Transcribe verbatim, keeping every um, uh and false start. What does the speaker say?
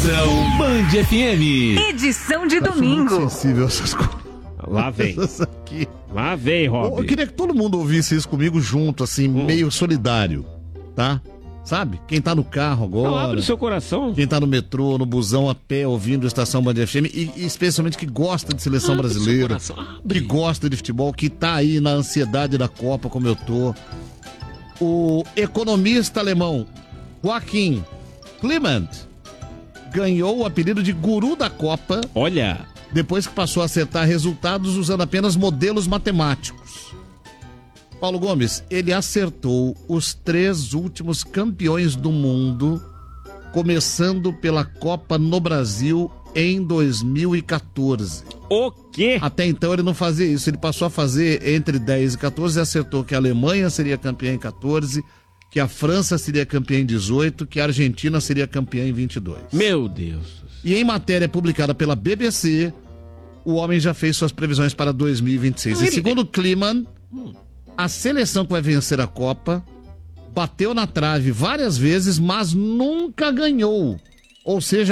Moção Band F M. Edição de Acho domingo. muito sensível essas coisas. Lá vem. Aqui. Lá vem, Rob. Eu queria que todo mundo ouvisse isso comigo junto, assim, hum. meio solidário, tá? Sabe? Quem tá no carro agora. Não, abre o seu coração. Quem tá no metrô, no busão, a pé, ouvindo a Estação Band F M, e, e especialmente que gosta de seleção abre brasileira, que gosta de futebol, que tá aí na ansiedade da Copa, como eu tô. O economista alemão Joachim Clement ganhou o apelido de guru da Copa. Olha. Depois que passou a acertar resultados usando apenas modelos matemáticos. Paulo Gomes, ele acertou os três últimos campeões do mundo, começando pela Copa no Brasil em dois mil e quatorze. O quê? Até então ele não fazia isso, ele passou a fazer entre dez e quatorze e acertou que a Alemanha seria campeã em quatorze, que a França seria campeã em dezoito, que a Argentina seria campeã em vinte e dois. Meu Deus. E em matéria publicada pela B B C, o homem já fez suas previsões para dois mil e vinte e seis. E segundo Kliman, a seleção que vai vencer a Copa bateu na trave várias vezes, mas nunca ganhou. Ou seja,